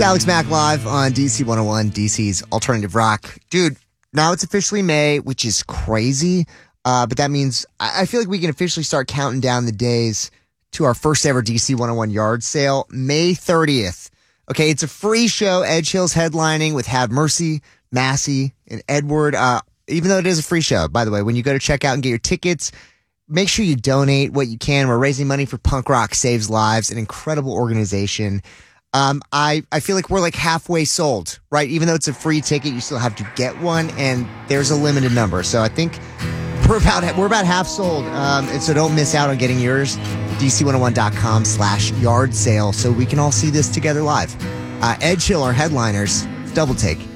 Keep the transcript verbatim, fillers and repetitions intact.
Alex Mack live on D C one oh one, D C's Alternative Rock. Dude, now it's officially May, which is crazy. Uh, but that means I, I feel like we can officially start counting down the days to our first ever D C one oh one yard sale, May thirtieth. Okay, it's a free show. Edge Hill's headlining with Have Mercy, Massey, and Edward. Uh, even though it is a free show, by the way, when you go to check out and get your tickets, make sure you donate what you can. We're raising money for Punk Rock Saves Lives, an incredible organization. Um, I, I feel like we're like halfway sold, right? Even though it's a free ticket, you still have to get one, and there's a limited number. So I think we're about we're about half sold. Um, and so don't miss out on getting yours. D C one oh one dot com slash yard sale so we can all see this together live. Uh, Edge Hill, our headliners, Double Take.